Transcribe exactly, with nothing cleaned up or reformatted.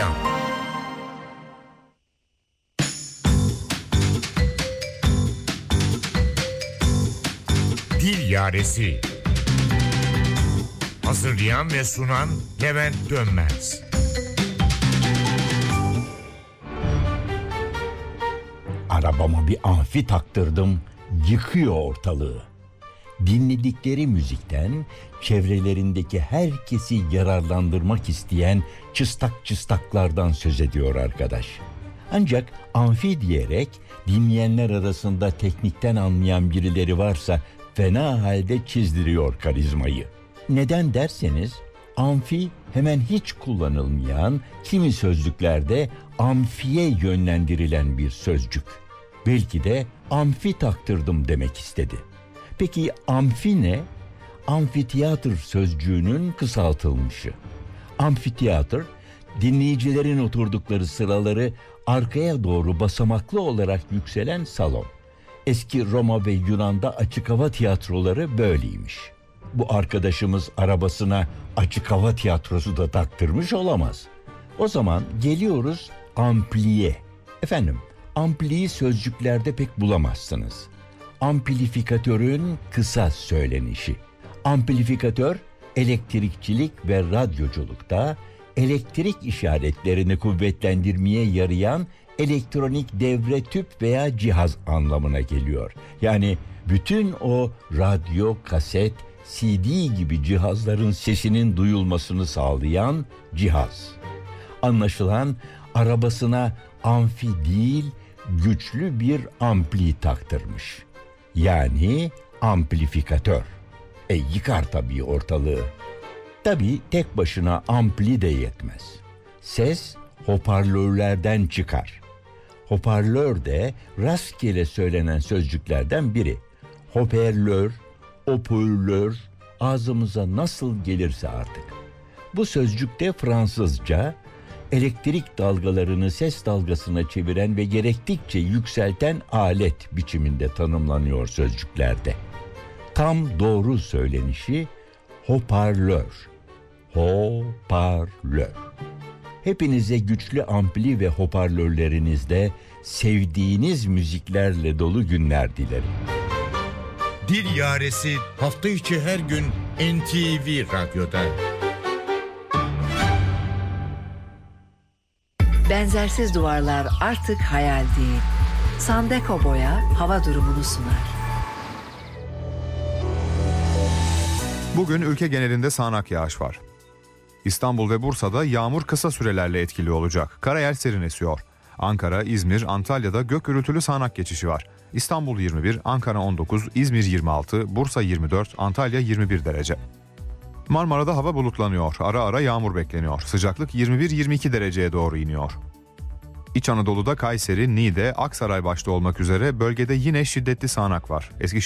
Reklam. Dil Yaresi. Hazırlayan ve sunan Levent Dönmez. Arabama bir amfi taktırdım, yıkıyor ortalığı. Dinledikleri müzikten çevrelerindeki herkesi yararlandırmak isteyen çıstak çıstaklardan söz ediyor arkadaş. Ancak amfi diyerek dinleyenler arasında teknikten anlayan birileri varsa fena halde çizdiriyor karizmayı. Neden derseniz amfi hemen hiç kullanılmayan, kimi sözlüklerde amfiye yönlendirilen bir sözcük. Belki de amfi taktırdım demek istedi. Peki amfi ne? Amfiteyatr sözcüğünün kısaltılmışı. Amfiteyatr, dinleyicilerin oturdukları sıraları arkaya doğru basamaklı olarak yükselen salon. Eski Roma ve Yunan'da açık hava tiyatroları böyleymiş. Bu arkadaşımız arabasına açık hava tiyatrosu da taktırmış olamaz. O zaman geliyoruz ampliye. Efendim, ampliyi sözcüklerde pek bulamazsınız. Amplifikatörün kısa söylenişi. Amplifikatör, elektrikçilik ve radyoculukta elektrik işaretlerini kuvvetlendirmeye yarayan elektronik devre tüp veya cihaz anlamına geliyor. Yani bütün o radyo, kaset, C D gibi cihazların sesinin duyulmasını sağlayan cihaz. Anlaşılan arabasına amfi değil, güçlü bir ampli taktırmış. Yani amplifikatör. E yıkar tabii ortalığı. Tabii tek başına ampli de yetmez. Ses hoparlörlerden çıkar. Hoparlör de rastgele söylenen sözcüklerden biri. Hoparlör, opörlör, ağzımıza nasıl gelirse artık. Bu sözcük de Fransızca, elektrik dalgalarını ses dalgasına çeviren ve gerektikçe yükselten alet biçiminde tanımlanıyor sözcüklerde. Tam doğru söylenişi hoparlör. Hoparlör. Hepinize güçlü ampli ve hoparlörlerinizde sevdiğiniz müziklerle dolu günler dilerim. Dil Yaresi hafta içi her gün N T V Radyo'da. Benzersiz duvarlar artık hayal değil. Sandeko Boya hava durumunu sunar. Bugün ülke genelinde sağanak yağış var. İstanbul ve Bursa'da yağmur kısa sürelerle etkili olacak. Karayel serin esiyor. Ankara, İzmir, Antalya'da gök gürültülü sağanak geçişi var. İstanbul yirmi bir, Ankara on dokuz, İzmir yirmi altı, Bursa yirmi dört, Antalya yirmi bir derece. Marmara'da hava bulutlanıyor. Ara ara yağmur bekleniyor. Sıcaklık yirmi bir yirmi iki dereceye doğru iniyor. İç Anadolu'da Kayseri, Niğde, Aksaray başta olmak üzere bölgede yine şiddetli sağanak var. Eskişehir